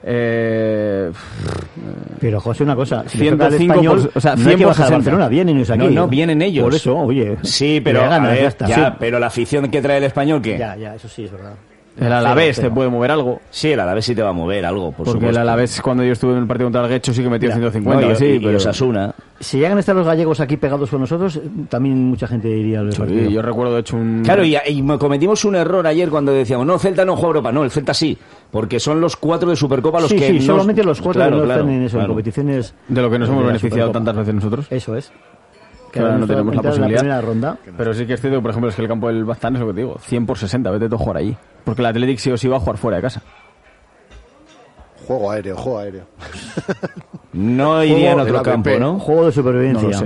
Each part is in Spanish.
Pero José, una cosa, si 105 español, o sea, 100 no hay que por bajar a 60. Barcelona, vienen ellos aquí. No, vienen ellos. Por eso, oye. Sí, pero ganas, a ver, ya está. ya, Sí. pero la afición que trae el Español, ¿qué? Ya, eso sí es verdad. El Alavés Pero- te puede mover algo. Sí, el Alavés sí te va a mover algo, por Porque supuesto. el Alavés, cuando yo estuve en el partido contra el Guecho, sí que metió Mira, 150. No, y, sí, y pero... Osasuna. Si llegan a estar los gallegos aquí pegados con nosotros, también mucha gente iría al partido. Sí, yo recuerdo, de hecho, un... Claro, y cometimos un error ayer cuando decíamos, no, Celta no juega Europa. No, el Celta sí, porque son los 4 de Supercopa los sí, que sí, no... solamente los 4 Claro, que no claro, están en eso, claro. en competiciones. De lo que nos hemos de la beneficiado Supercopa. tantas veces nosotros. Eso es. Que ahora no tenemos la entrar en posibilidad. primera ronda. Pero sí que es cierto que, por ejemplo, es que el campo del Baztán es lo que te digo, 100 por 60, vete tú a jugar allí. Porque el Athletic sí o sí va a jugar fuera de casa. Juego aéreo. No iría en Juego otro del campo, APP. ¿no? Juego de supervivencia. No lo sé.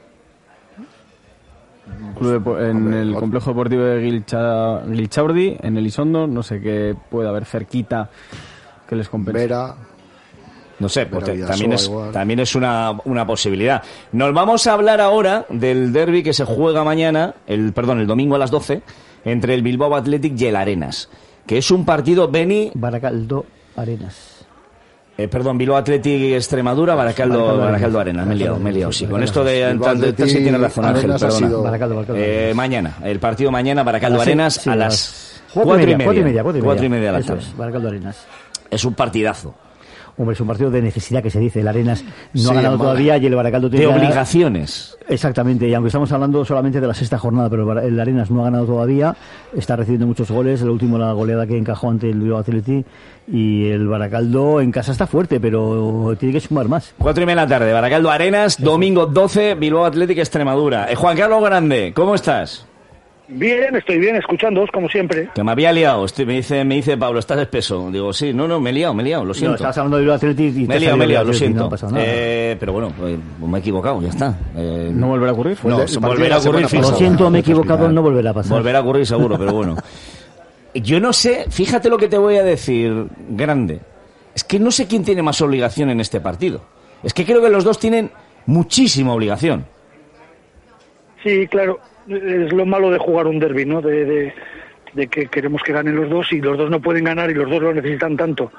En el complejo deportivo de Gilchaurdi, en Elizondo, no sé qué puede haber cerquita que les compense. Vera. No sé, pues Pero también es una posibilidad. Nos vamos a hablar ahora del derbi que se juega mañana, el domingo a las 12, entre el Bilbao Athletic y el Arenas, que es un partido, Beni... Baracaldo Arenas. Bilbao Athletic Extremadura, Baracaldo Arenas. Me he liado, sí. Con esto de Bilbao entrar sí tiene razón, Ángel, Arenas ha perdona. sido- Baracaldo Mañana, el partido mañana, Baracaldo Arenas, sí, a a las las 4:30 de la Eso tarde. es, Baracaldo Arenas. Es un partidazo. Hombre, es un partido de necesidad que se dice. El Arenas no Sí, ha ganado en todavía y el Baracaldo tiene De que ganar. obligaciones. Exactamente, y aunque estamos hablando solamente de la sexta jornada, pero el Arenas no ha ganado todavía, está recibiendo muchos goles, el último la goleada que encajó ante el Bilbao Athletic, y el Baracaldo en casa está fuerte, pero tiene que sumar más. 4:30 de la tarde, Baracaldo Arenas, domingo 12, Bilbao Athletic Extremadura. Juan Carlos Grande, ¿cómo estás? Bien, estoy bien, escuchándoos como siempre. Que me había liado, me dice Pablo, estás espeso. Digo, sí, no, me he liado, lo No, siento. estás hablando del Bilbao Athletic y Me he te ha salido liado, el lo Athletic, siento. No ha pasado nada. Pero bueno, me he equivocado, ya está. ¿No volverá a ocurrir? No, el partido volverá de a la ocurrir, semana fijo. Lo siento, me he equivocado, no volverá a pasar. Volverá a ocurrir seguro, pero bueno. Yo no sé, fíjate lo que te voy a decir, Grande. Es que no sé quién tiene más obligación en este partido. Es que creo que los dos tienen muchísima obligación. Sí, claro, es lo malo de jugar un derbi, ¿no? De que queremos que ganen los dos y los dos no pueden ganar y los dos lo necesitan tanto.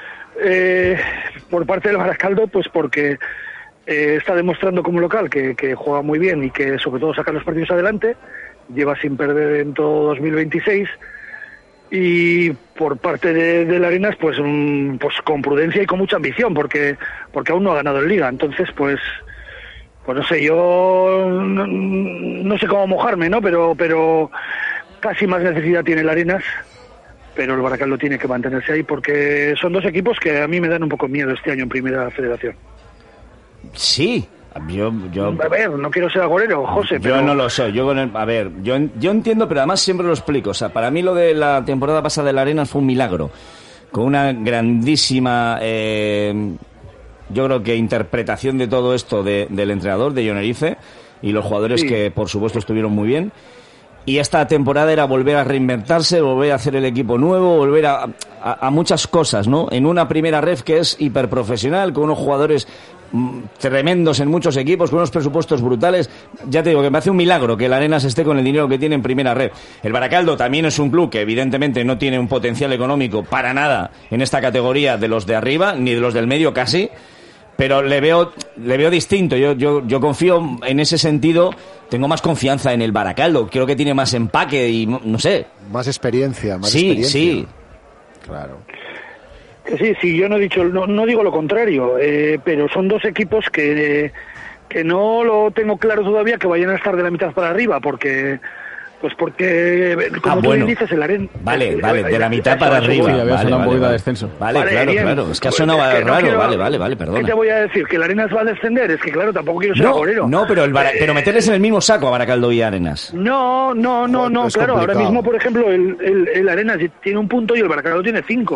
Por parte del Baracaldo, pues porque está demostrando como local que juega muy bien y que sobre todo saca los partidos adelante, lleva sin perder en todo 2026. Y por parte de Arenas, pues con prudencia y con mucha ambición, porque aún no ha ganado en Liga. Entonces, pues no sé, yo no sé cómo mojarme, ¿no? Pero casi más necesidad tiene el Arenas, pero el Baracaldo tiene que mantenerse ahí, porque son dos equipos que a mí me dan un poco miedo este año en Primera Federación. Sí, yo A ver, no quiero ser agorero, José, pero... Yo no lo soy. Yo entiendo, pero además siempre lo explico. O sea, para mí lo de la temporada pasada de la Arenas fue un milagro. Con una grandísima, yo creo que interpretación de todo esto del entrenador, de Jon Erice, y los jugadores Sí. que, por supuesto, estuvieron muy bien. Y esta temporada era volver a reinventarse, volver a hacer el equipo nuevo, volver a muchas cosas, ¿no? En una primera ref que es hiperprofesional, con unos jugadores tremendos en muchos equipos, con unos presupuestos brutales. Ya te digo que me hace un milagro que el Arenas esté con el dinero que tiene en primera red. El Baracaldo también es un club que evidentemente no tiene un potencial económico para nada en esta categoría de los de arriba, ni de los del medio casi, pero le veo distinto. Yo confío en ese sentido, tengo más confianza en el Baracaldo, creo que tiene más empaque y no sé. Más experiencia, más Sí, experiencia. sí. Claro. Sí, yo no he dicho, no digo lo contrario, pero son dos equipos que no lo tengo claro todavía que vayan a estar de la mitad para arriba, porque como tú bueno. dices, el Arenas... Vale, de la mitad para arriba. Sí, había sonado un poquito de descenso. Vale, Vale, claro. bien. Es que ha sonado Es que no raro. quiero- Vale, ¿Qué perdona. te voy a decir? ¿Que el Arenas va a descender? Es que claro, tampoco quiero ser agorero. No, pero pero meterles en el mismo saco a Baracaldo y Arenas. No, Es claro, ahora complicado. mismo, por ejemplo, el Arenas tiene un punto y el Baracaldo tiene 5.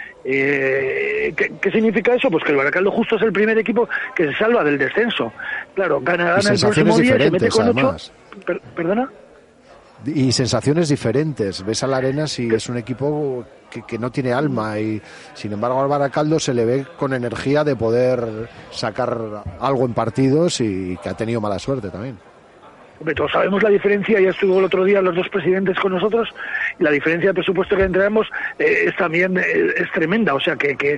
¿Qué significa eso? Pues que el Baracaldo justo es el primer equipo que se salva del descenso. Claro, gana el sensaciones próximo día y se mete diferentes, con 8. además. ¿Perdona? Y sensaciones diferentes. Ves al Arenas y es un equipo que no tiene alma y sin embargo al Baracaldo se le ve con energía de poder sacar algo en partidos y que ha tenido mala suerte también. Hombre, todos sabemos la diferencia, ya estuvo el otro día los dos presidentes con nosotros, y la diferencia de presupuesto que entregamos es también es tremenda, o sea que